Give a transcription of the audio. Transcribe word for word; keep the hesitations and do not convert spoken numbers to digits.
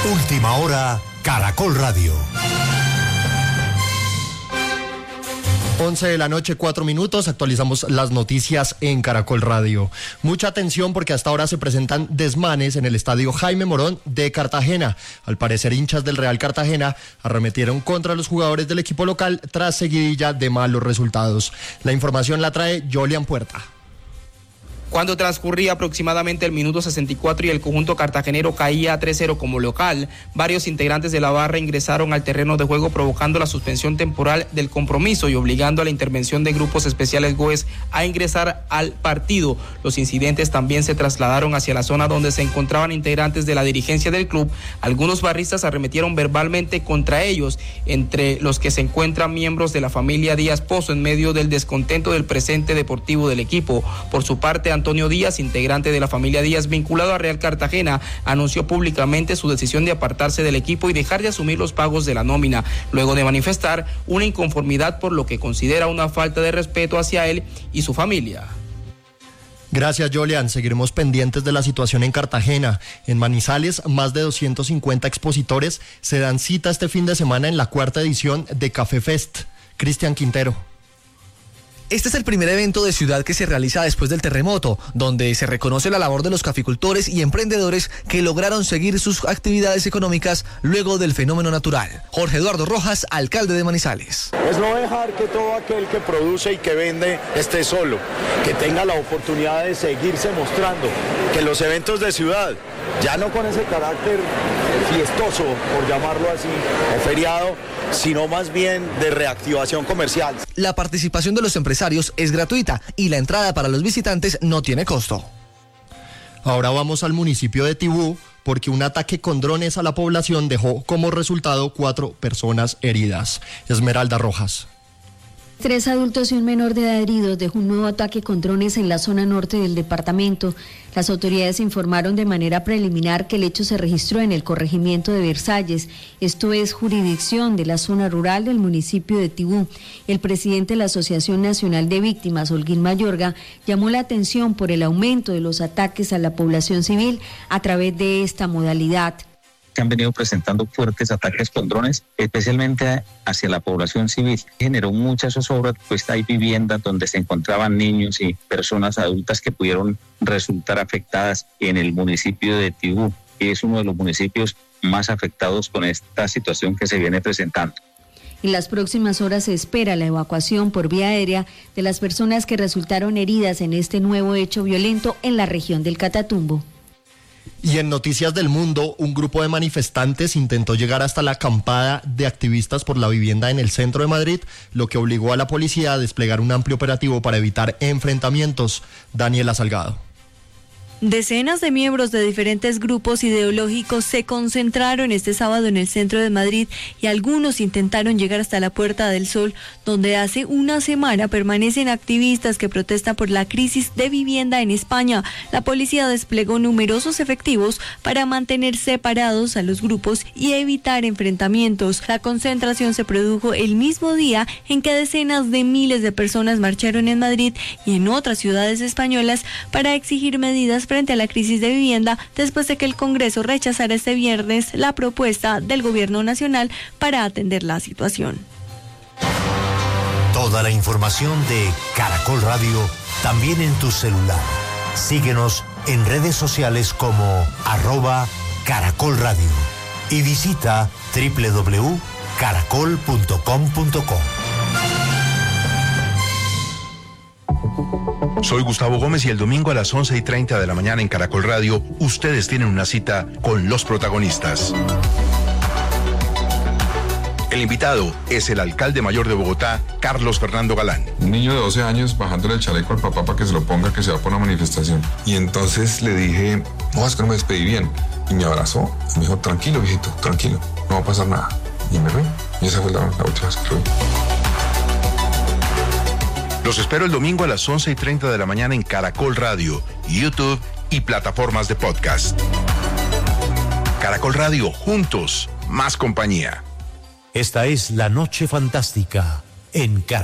Última hora, Caracol Radio. once de la noche, cuatro minutos, actualizamos las noticias en Caracol Radio. Mucha atención porque hasta ahora se presentan desmanes en el estadio Jaime Morón de Cartagena. Al parecer, hinchas del Real Cartagena arremetieron contra los jugadores del equipo local tras seguidilla de malos resultados. La información la trae Jolian Puerta. Cuando transcurría aproximadamente el minuto sesenta y cuatro y el conjunto cartagenero caía a tres cero como local, varios integrantes de la barra ingresaron al terreno de juego provocando la suspensión temporal del compromiso y obligando a la intervención de grupos especiales GOES a ingresar al partido. Los incidentes también se trasladaron hacia la zona donde se encontraban integrantes de la dirigencia del club. Algunos barristas arremetieron verbalmente contra ellos, entre los que se encuentran miembros de la familia Díaz Pozo en medio del descontento del presente deportivo del equipo. Por su parte, Antonio Díaz, integrante de la familia Díaz vinculado a Real Cartagena, anunció públicamente su decisión de apartarse del equipo y dejar de asumir los pagos de la nómina, luego de manifestar una inconformidad por lo que considera una falta de respeto hacia él y su familia. Gracias, Jolian. Seguiremos pendientes de la situación en Cartagena. En Manizales, más de doscientos cincuenta expositores se dan cita este fin de semana en la cuarta edición de Café Fest. Cristian Quintero. Este es el primer evento de ciudad que se realiza después del terremoto, donde se reconoce la labor de los caficultores y emprendedores que lograron seguir sus actividades económicas luego del fenómeno natural. Jorge Eduardo Rojas, alcalde de Manizales. Es no dejar que todo aquel que produce y que vende esté solo, que tenga la oportunidad de seguirse mostrando, que los eventos de ciudad, ya no con ese carácter fiestoso, por llamarlo así, o feriado, sino más bien de reactivación comercial. La participación de los empresarios es gratuita y la entrada para los visitantes no tiene costo. Ahora vamos al municipio de Tibú, porque un ataque con drones a la población dejó como resultado cuatro personas heridas. Esmeralda Rojas. Tres adultos y un menor de edad heridos dejó un nuevo ataque con drones en la zona norte del departamento. Las autoridades informaron de manera preliminar que el hecho se registró en el corregimiento de Versalles, esto es jurisdicción de la zona rural del municipio de Tibú. El presidente de la Asociación Nacional de Víctimas, Holguín Mayorga, llamó la atención por el aumento de los ataques a la población civil a través de esta modalidad. Que han venido presentando fuertes ataques con drones, especialmente hacia la población civil. Generó mucha zozobra, pues hay viviendas donde se encontraban niños y personas adultas que pudieron resultar afectadas en el municipio de Tibú, que es uno de los municipios más afectados con esta situación que se viene presentando. En las próximas horas se espera la evacuación por vía aérea de las personas que resultaron heridas en este nuevo hecho violento en la región del Catatumbo. Y en Noticias del Mundo, un grupo de manifestantes intentó llegar hasta la acampada de activistas por la vivienda en el centro de Madrid, lo que obligó a la policía a desplegar un amplio operativo para evitar enfrentamientos. Daniela Salgado. Decenas de miembros de diferentes grupos ideológicos se concentraron este sábado en el centro de Madrid y algunos intentaron llegar hasta la Puerta del Sol, donde hace una semana permanecen activistas que protestan por la crisis de vivienda en España. La policía desplegó numerosos efectivos para mantener separados a los grupos y evitar enfrentamientos. La concentración se produjo el mismo día en que decenas de miles de personas marcharon en Madrid y en otras ciudades españolas para exigir medidas frente a la crisis de vivienda después de que el Congreso rechazara este viernes la propuesta del Gobierno Nacional para atender la situación. Toda la información de Caracol Radio también en tu celular. Síguenos en redes sociales como arroba Caracol Radio y visita doble u doble u doble u punto caracol punto com punto co. Soy Gustavo Gómez y el domingo a las once y treinta de la mañana en Caracol Radio, ustedes tienen una cita con los protagonistas. El invitado es el alcalde mayor de Bogotá, Carlos Fernando Galán. Un niño de doce años bajándole el chaleco al papá para que se lo ponga, que se va por una manifestación. Y entonces le dije, no, es que no me despedí bien. Y me abrazó y me dijo, tranquilo, viejito, tranquilo, no va a pasar nada. Y me fui. Y esa fue la, la última vez que lo vi. Los espero el domingo a las once y treinta de la mañana en Caracol Radio, YouTube y plataformas de podcast. Caracol Radio, juntos, más compañía. Esta es La Noche Fantástica en Caracol.